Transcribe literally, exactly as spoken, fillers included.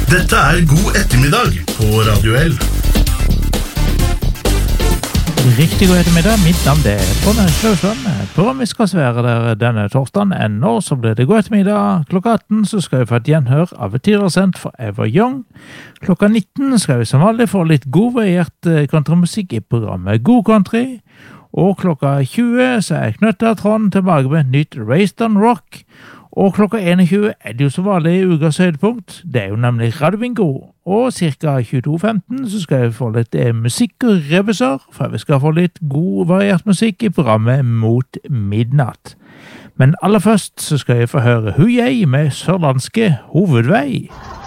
Dette er God ettermiddag på Radio L. Riktig god ettermiddag, mitt navn det er Trond Slausland. Programmet vi skal svære der denne torsdagen, ennå så blir det god ettermiddag. Klokka atten så skal vi få et gjenhør av et tidligere for Ever Young. Klokka nitten skal vi som vanlig få litt god variert countrymusikk i programmet God Country. Og klokka tjue så er Knøtta Trond tilbake med et nytt Raised on Rock. Og klokka tjueen er det jo så vanlig ukas høydepunkt. Det er jo nemlig Radio Bingo. Og cirka tjueto femten så skal vi få litt eh, musikk og rebuser, for vi skal få litt god variert musikk i programmet Mot midnatt. Men aller først så skal vi få høre Hu Jeg med Sørlandske Hovedvei.